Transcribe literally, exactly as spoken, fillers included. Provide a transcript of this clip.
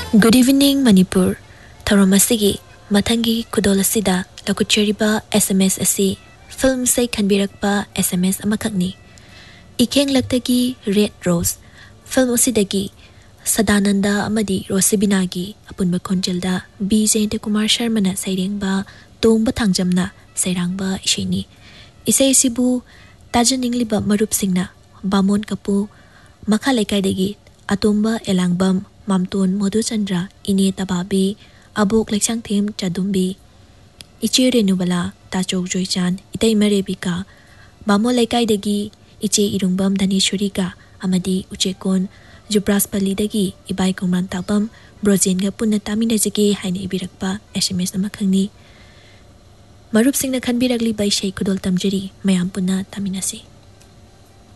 Good evening, Manipur. Tharom asigi mathangi khudol asida lakucheriba S M S asi film say khanbirakpa S M S amakhakni. Ikeng laktagi Red Rose film asidagi Sadananda amadi Rosibinagi apunba khonjelda B Jayanta Kumar Sharma na sairengba tongba thangjamna sairangba ishini. Isai sibu tajaningliba marup singna Bamon Kapu Makha Lekaidagi Atomba Elangbam Mamton Madhuchandra Ine Tababi Abok Lekchang Thim Chadumbi Iche Renubala Tachok Joychan Itay Marebika Bamo Lekaidagi Iche Irungbam Dhaneshwarika Amadi Uchekon Jubraspali dagi Ibay Kumran Tabam Brojenga Punna Taminajagi Haina Ibirakpa S M S Namakhangni Marup Singna Khanbiragli Bay Shay Kudol Tamjari Mayam Punna Taminasi.